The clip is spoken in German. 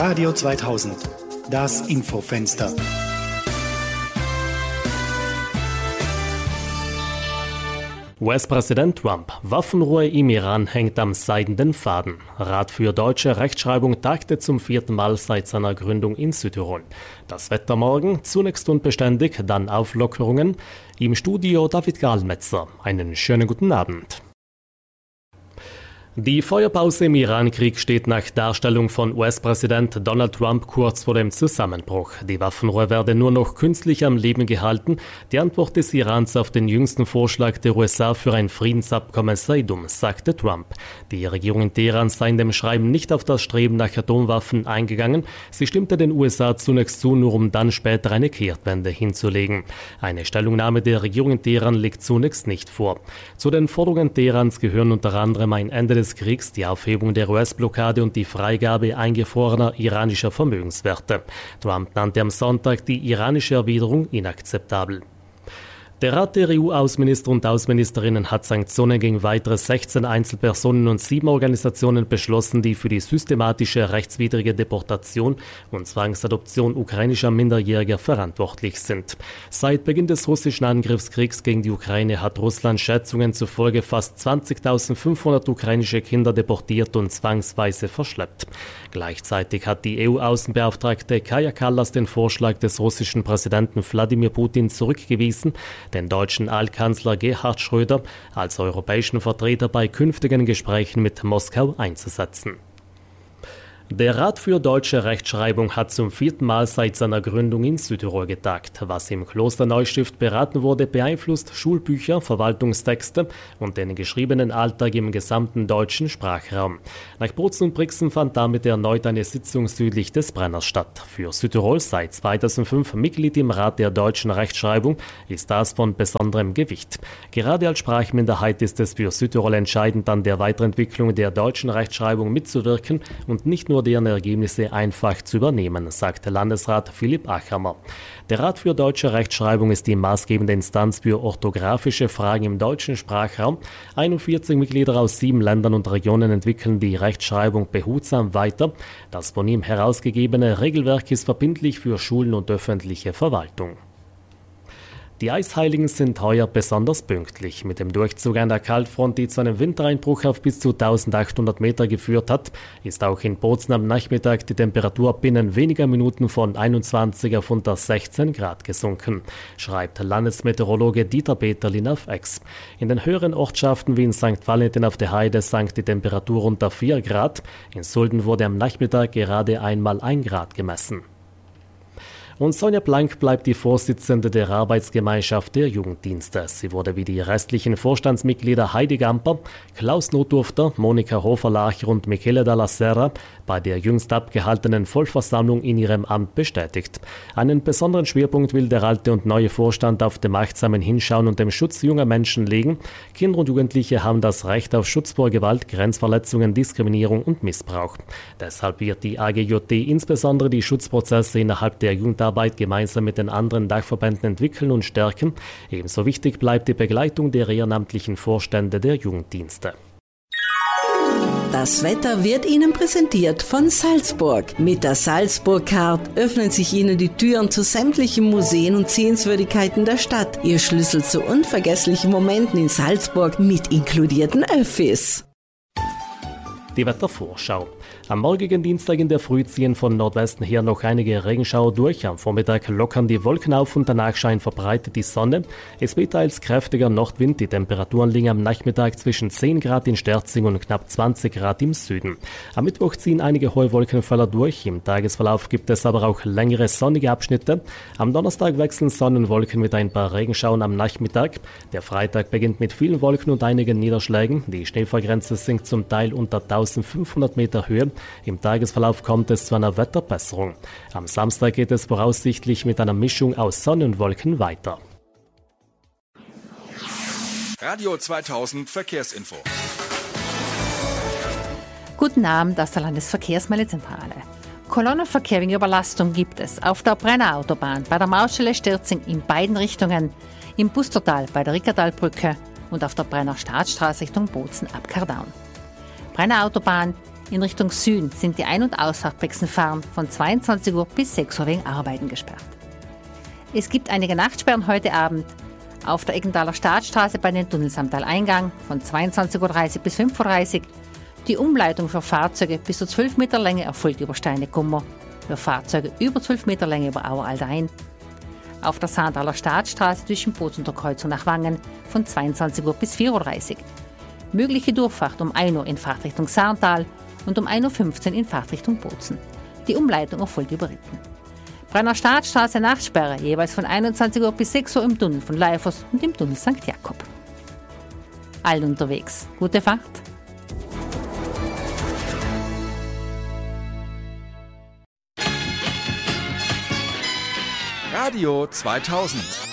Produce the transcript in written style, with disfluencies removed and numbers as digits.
Radio 2000, das Infofenster. US-Präsident Trump. Waffenruhe im Iran hängt am seidenen Faden. Rat für deutsche Rechtschreibung tagte zum 4. Mal seit seiner Gründung in Südtirol. Das Wetter morgen zunächst unbeständig, dann Auflockerungen. Im Studio David Gahlmetzer. Einen schönen guten Abend. Die Feuerpause im Iran-Krieg steht nach Darstellung von US-Präsident Donald Trump kurz vor dem Zusammenbruch. Die Waffenruhe werde nur noch künstlich am Leben gehalten. Die Antwort des Irans auf den jüngsten Vorschlag der USA für ein Friedensabkommen sei dumm, sagte Trump. Die Regierung in Teheran sei in dem Schreiben nicht auf das Streben nach Atomwaffen eingegangen. Sie stimmte den USA zunächst zu, nur um dann später eine Kehrtwende hinzulegen. Eine Stellungnahme der Regierung in Teheran liegt zunächst nicht vor. Zu den Forderungen Teherans gehören unter anderem ein Ende des Kriegs, die Aufhebung der US-Blockade und die Freigabe eingefrorener iranischer Vermögenswerte. Trump nannte am Sonntag die iranische Erwiderung inakzeptabel. Der Rat der EU-Außenminister und Außenministerinnen hat Sanktionen gegen weitere 16 Einzelpersonen und 7 Organisationen beschlossen, die für die systematische rechtswidrige Deportation und Zwangsadoption ukrainischer Minderjähriger verantwortlich sind. Seit Beginn des russischen Angriffskriegs gegen die Ukraine hat Russland Schätzungen zufolge fast 20.500 ukrainische Kinder deportiert und zwangsweise verschleppt. Gleichzeitig hat die EU-Außenbeauftragte Kaja Kallas den Vorschlag des russischen Präsidenten Wladimir Putin zurückgewiesen, den deutschen Altkanzler Gerhard Schröder als europäischen Vertreter bei künftigen Gesprächen mit Moskau einzusetzen. Der Rat für deutsche Rechtschreibung hat zum 4. Mal seit seiner Gründung in Südtirol getagt. Was im Kloster Neustift beraten wurde, beeinflusst Schulbücher, Verwaltungstexte und den geschriebenen Alltag im gesamten deutschen Sprachraum. Nach Bozen und Brixen fand damit erneut eine Sitzung südlich des Brenners statt. Für Südtirol seit 2005 Mitglied im Rat der deutschen Rechtschreibung ist das von besonderem Gewicht. Gerade als Sprachminderheit ist es für Südtirol entscheidend, an der Weiterentwicklung der deutschen Rechtschreibung mitzuwirken und nicht nur deren Ergebnisse einfach zu übernehmen, sagte Landesrat Philipp Achammer. Der Rat für deutsche Rechtschreibung ist die maßgebende Instanz für orthografische Fragen im deutschen Sprachraum. 41 Mitglieder aus 7 Ländern und Regionen entwickeln die Rechtschreibung behutsam weiter. Das von ihm herausgegebene Regelwerk ist verbindlich für Schulen und öffentliche Verwaltung. Die Eisheiligen sind heuer besonders pünktlich. Mit dem Durchzug einer Kaltfront, die zu einem Wintereinbruch auf bis zu 1800 Meter geführt hat, ist auch in Bozen am Nachmittag die Temperatur binnen weniger Minuten von 21 auf unter 16 Grad gesunken, schreibt Landesmeteorologe Dieter Peterlin auf X. In den höheren Ortschaften wie in St. Valentin auf der Heide sank die Temperatur unter 4 Grad. In Sulden wurde am Nachmittag gerade einmal 1 Grad gemessen. Und Sonja Blank bleibt die Vorsitzende der Arbeitsgemeinschaft der Jugenddienste. Sie wurde wie die restlichen Vorstandsmitglieder Heidi Gamper, Klaus Notdurfter, Monika Hofer-Larcher und Michele Dalla Serra bei der jüngst abgehaltenen Vollversammlung in ihrem Amt bestätigt. Einen besonderen Schwerpunkt will der alte und neue Vorstand auf dem achtsamen Hinschauen und dem Schutz junger Menschen legen. Kinder und Jugendliche haben das Recht auf Schutz vor Gewalt, Grenzverletzungen, Diskriminierung und Missbrauch. Deshalb wird die AGJD insbesondere die Schutzprozesse innerhalb der Jugendarbeit gemeinsam mit den anderen Dachverbänden entwickeln und stärken. Ebenso wichtig bleibt die Begleitung der ehrenamtlichen Vorstände der Jugenddienste. Das Wetter wird Ihnen präsentiert von Salzburg. Mit der Salzburg Card öffnen sich Ihnen die Türen zu sämtlichen Museen und Sehenswürdigkeiten der Stadt. Ihr Schlüssel zu unvergesslichen Momenten in Salzburg mit inkludierten Öffis. Die Wettervorschau. Am morgigen Dienstag in der Früh ziehen von Nordwesten her noch einige Regenschauer durch. Am Vormittag lockern die Wolken auf und danach scheint verbreitet die Sonne. Es weht teils kräftiger Nordwind. Die Temperaturen liegen am Nachmittag zwischen 10 Grad in Sterzing und knapp 20 Grad im Süden. Am Mittwoch ziehen einige hohe Wolkenfelder durch. Im Tagesverlauf gibt es aber auch längere sonnige Abschnitte. Am Donnerstag wechseln Sonne und Wolken mit ein paar Regenschauern am Nachmittag. Der Freitag beginnt mit vielen Wolken und einigen Niederschlägen. Die Schneefallgrenze sinkt zum Teil unter 1500 Meter Höhe. Im Tagesverlauf kommt es zu einer Wetterbesserung. Am Samstag geht es voraussichtlich mit einer Mischung aus Sonne und Wolken weiter. Radio 2000 Verkehrsinfo. Guten Abend aus der Landesverkehrsmeldezentrale. Kolonnenverkehr wegen Überlastung gibt es auf der Brenner Autobahn, bei der Mautstelle Sterzing in beiden Richtungen, im Bustertal bei der Rickertalbrücke und auf der Brenner Staatsstraße Richtung Bozen ab Kardaun. Brenner Autobahn In Richtung Süden sind die Ein- und Ausfahrt Brixen-Farn von 22 Uhr bis 6 Uhr wegen Arbeiten gesperrt. Es gibt einige Nachtsperren heute Abend auf der Eggendaler Staatsstraße bei den Tunnels am Taleingang von 22.30 Uhr bis 5.30 Uhr. Die Umleitung für Fahrzeuge bis zu 12 Meter Länge erfolgt über Steinekummer, für Fahrzeuge über 12 Meter Länge über Aueraldein. Auf der Saandaler Staatsstraße zwischen Bootsunterkreuzung nach Wangen von 22 Uhr bis 4.30 Uhr. Mögliche Durchfahrt um 1 Uhr in Fahrtrichtung Saantal und um 1.15 Uhr in Fahrtrichtung Bozen. Die Umleitung erfolgt über Ritten. Brenner Staatsstraße Nachtsperre, jeweils von 21 Uhr bis 6 Uhr im Tunnel von Leifers und im Tunnel St. Jakob. Allen unterwegs. Gute Fahrt! Radio 2000